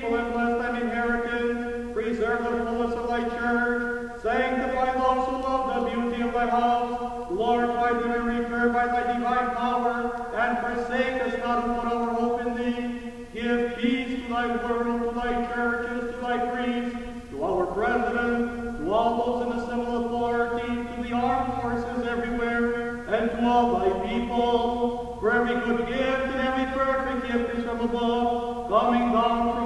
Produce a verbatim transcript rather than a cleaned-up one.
people and bless thine inheritance. Preserve the fullness of thy church. Sanctify those who love the beauty of thy house. Glorify them and repair by thy divine power. And forsake us not who put our hope in thee. Give peace to thy world, to thy churches, to thy priests, to our president, to all those in the civil authority, to the armed forces everywhere, and to all thy people. For every good gift and every perfect gift is from above, coming down from